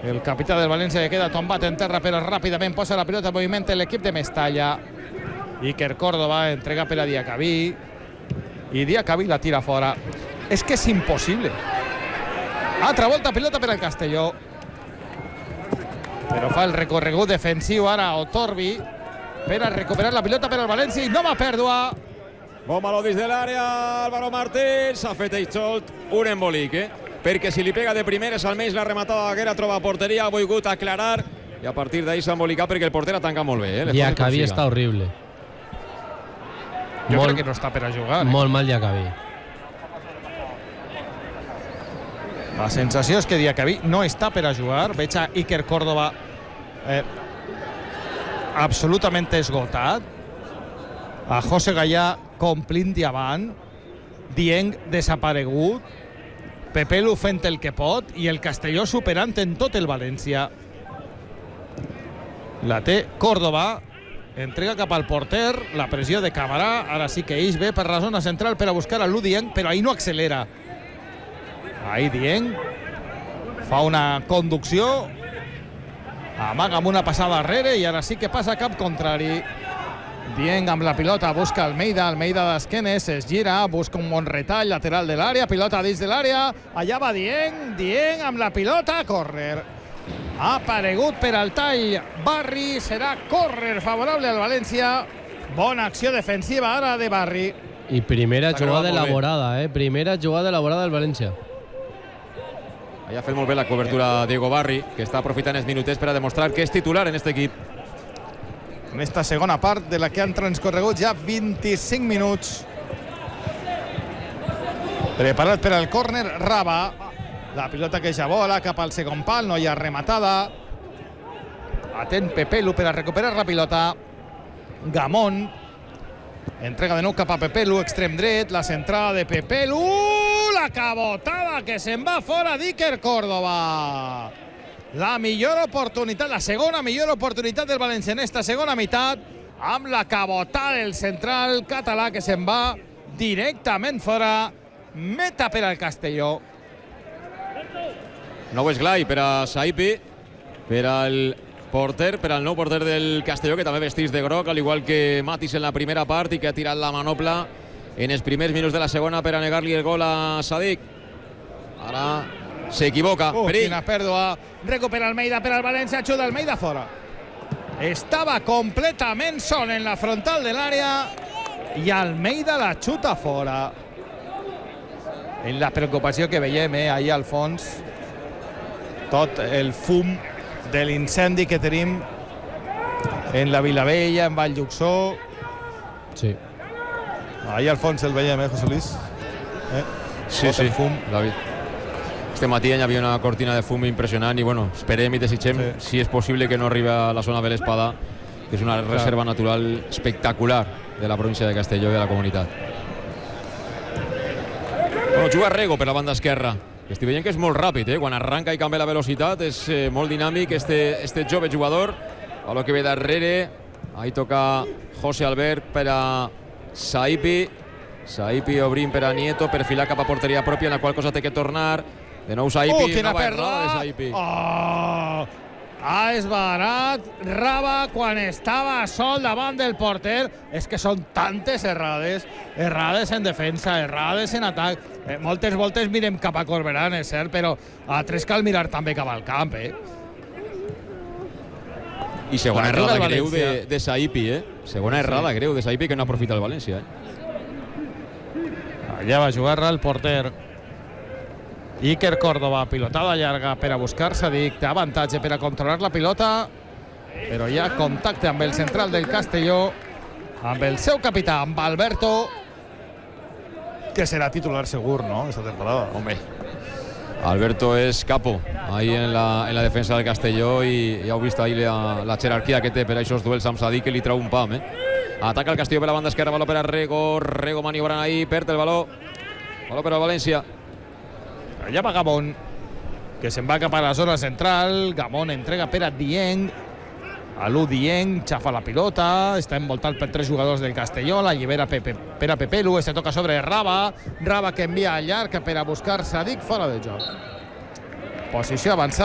El capità del València que queda tombat en terra, però ràpidament posa la pilota en moviment l'equip de Mestalla. Iker Córdoba entrega per a Diacabí i Diacabí la tira fora. És que és impossible. Altra volta pilota per al Castelló, però fa el recorregut defensiu ara Otorbi per a recuperar la pilota per al València i nova pèrdua. Bon baló dins de l'àrea, Álvaro Martín s'ha fet Eicholt un embolic, perquè si li pega de primeres almenys la rematada que era troba porteria, ha volgut aclarar i a partir d'ahir s'ha embolicat perquè el porter ha tancat molt bé. Diacabí està horrible. Jo crec que no està per a jugar. Molt mal Diacabí. La sensació és que Diacabí no està per a jugar. Veig a Iker Córdoba absolutament esgotat. A José Gallà complint diamant. Dieng desaparegut. Pepelu fent el que pot i el Castelló superant en tot el València. La té Córdoba. Entrega cap al porter, la pressió de Camarà, ara sí que eix bé per la zona central per a buscar a Lu Dieng, però ahir no accelera. Ahir Dieng fa una conducció, amaga amb una passada darrere i ara sí que passa cap contrari. Dieng amb la pilota, busca Almeida d'esquenes, es gira, busca un bon retall lateral de l'àrea, pilota dins de l'àrea, allà va Dieng amb la pilota, córner. Ha aparegut per al tall Barri, serà córner favorable al València. Bona acció defensiva ara de Barri. I primera jugada elaborada, primera jugada elaborada del València. Ha fet molt bé la cobertura Diego Barri, que està aprofitant els minutets per a demostrar que és titular en aquest equip. En esta segona part de la que han transcorregut ja 25 minuts. Preparat per al córner Raba. La pilota que ja vola cap al segon pal, no hi ha rematada. Atent Pepelu per a recuperar la pilota. Gamón. Entrega de nou cap a Pepelu, extrem dret, la centrada de Pepelu. La cabotada que se'n va fora d'Iker Córdoba. La millor oportunitat, la segona millor oportunitat del València en esta segona meitat, amb la cabotada del central català que se'n va directament fora. Meta per al Castelló. Nou esglai per a Saipi, per al porter, per al nou porter del Castelló, que també vestís de groc, al igual que Matis en la primera part i que ha tirat la manopla en els primers minuts de la segona per a negar-li el gol a Sadik. Ara s'equivoca. Quina pèrdua. Recupera Almeida per al València, xuta Almeida fora. Estava completament sol en la frontal de l'àrea i Almeida la xuta fora. En la preocupació que veiem ahir al fons, tot el fum de l'incendi que tenim en la Vilavella, en Valldhuxó. Sí. Ahir al fons el veiem, José Luis? Sí, sí. Fum. Este matí hi havia una cortina de fum impressionant i bueno, esperem i desitgem, si és possible, que no arribi a la zona de l'Espada, que és una reserva natural espectacular de la província de Castelló i de la comunitat. Bueno, juga Rego per la banda esquerra. Estic veient que és molt ràpid, quan arranca i canvia la velocitat, és molt dinàmic este jove jugador. Baló que ve darrere, ahí toca José Albert per a Saipi. Saipi obrint per a Nieto, perfilar cap a porteria pròpia, en la qual cosa té que tornar. De nou Saipi, nova errada de Saipi. Ha esbarat Raba quan estava sol davant del porter. És que són tantes errades en defensa, errades en atac. Moltes voltes mirem cap a Corberán, és cert, però a tres cal mirar també cap al camp. I segona errada greu de Saipi, segona errada greu de Saipi que no aprofita el València. Allà va jugar el porter Iker Córdoba, pilotada llarga per a buscar Sadik, té avantatge per a controlar la pilota, però hi ha contacte amb el central del Castelló, amb el seu capità, amb Alberto, que serà titular segur, no?, aquesta temporada. Home, Alberto és capo ahí en la defensa del Castelló i ja heu vist ahí la jerarquia que té per aquests duels amb Sadik, que li treu un pam. Ataca el Castelló per la banda esquerra, baló per a Rego maniobrant ahí, perd el baló per al València. Allà va Gamón, que se'n va cap a la zona central. Gamón entrega per a Dieng. Alú Dieng xafa la pilota, està envoltat per tres jugadors del Castelló, la llibera per a Pepelu, se toca sobre Raba que envia al llarg per a buscar Sadik fora de joc. Posició avançada.